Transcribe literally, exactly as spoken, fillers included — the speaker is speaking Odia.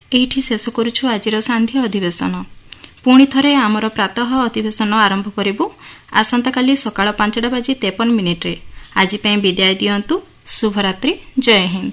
ଏଇଠି ଶେଷ କରୁଛୁ ଆଜିର ସାନ୍ଧ୍ୟ ଅଧିବେଶନ। ପୁଣି ଥରେ ଆମର ପ୍ରାତଃ ଅଧିବେଶନ ଆରମ୍ଭ କରିବୁ ଆସନ୍ତାକାଲି ସକାଳ ପାଞ୍ଚଟା ବାଜି ତେପନ ମିନିଟ୍ରେ। ଆଜି ପାଇଁ ବିଦାୟ ଦିଅନ୍ତୁ। ଶୁଭରାତ୍ରି। ଜୟ ହିନ୍ଦ।